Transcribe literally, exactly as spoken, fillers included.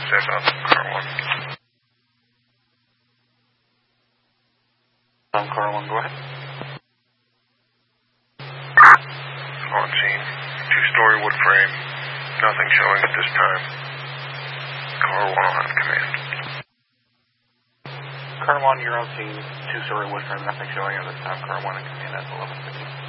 Says on car one. On car one, go ahead. On scene. Two-story wood frame. Nothing showing at this time. Car one on command. Car one, you're on scene. Two-story wood frame, nothing showing at this time. Car one in command at eleven fifty.